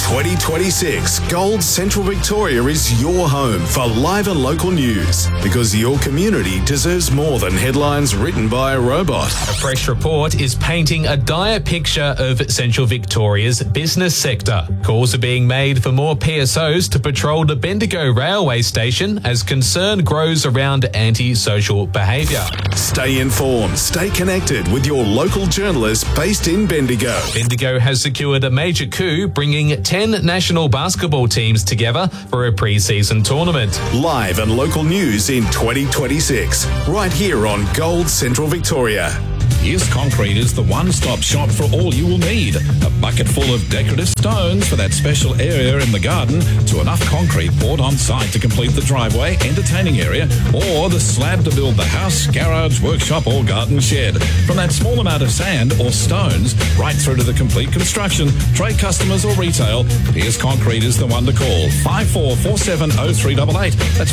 2026, Gold Central Victoria is your home for live and local news, because your community deserves more than headlines written by a robot. A fresh report is painting a dire picture of Central Victoria's business sector. Calls are being made for more PSOs to patrol the Bendigo railway station as concern grows around anti-social behaviour. Stay informed, stay connected with your local journalists based in Bendigo. Bendigo has secured a major coup, bringing 10 national basketball teams together for a pre-season tournament. Live and local news in 2026, right here on Gold Central Victoria. Pierce Concrete is the one-stop shop for all you will need. A bucket full of decorative stones for that special area in the garden, to enough concrete poured on site to complete the driveway, entertaining area, or the slab to build the house, garage, workshop or garden shed. From that small amount of sand or stones right through to the complete construction, trade customers or retail, Pierce Concrete is the one to call. 54470388. That's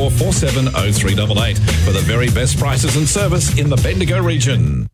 54470388 for the very best prices and service in the Bendigo region.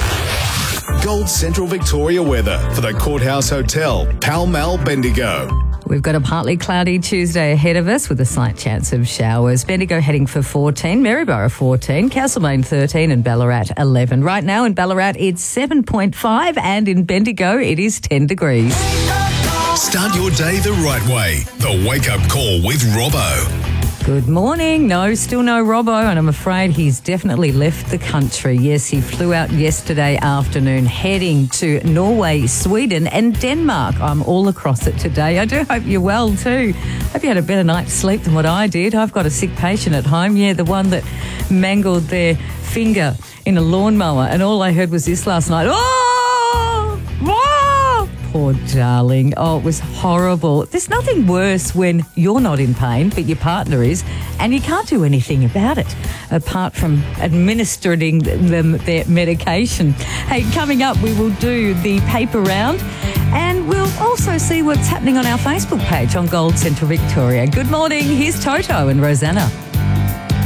Gold Central Victoria weather for the Courthouse Hotel, Pall Mall, Bendigo. We've got a partly cloudy Tuesday ahead of us with a slight chance of showers. Bendigo heading for 14, Maryborough 14, Castlemaine 13 and Ballarat 11. Right now in Ballarat it's 7.5 and in Bendigo it is 10 degrees. Start your day the right way. The Wake Up Call with Robbo. Good morning. No, still no Robbo, and I'm afraid he's definitely left the country. Yes, he flew out yesterday afternoon heading to Norway, Sweden and Denmark. I'm all across it today. I do hope you're well too. Hope you had a better night's sleep than what I did. I've got a sick patient at home. Yeah, the one that mangled their finger in a lawnmower, and all I heard was this last night. Oh! Oh! Poor darling. Oh, it was horrible. There's nothing worse when you're not in pain, but your partner is, and you can't do anything about it apart from administering them their medication. Hey, coming up, we will do the paper round, and we'll also see what's happening on our Facebook page on Gold Central Victoria. Good morning. Here's Toto and Rosanna.